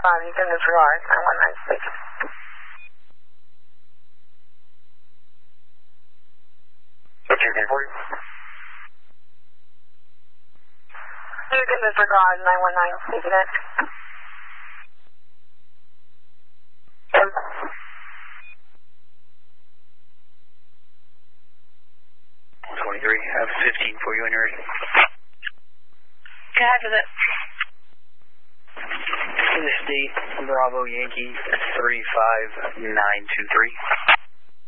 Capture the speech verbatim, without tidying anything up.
five, you can disregard, nine one nine speaking. What's your name for you? You can disregard, nine one nine speaking it. twenty-three, I have fifteen for you when you're ready. Go ahead with it. State Bravo Yankee three five nine two three.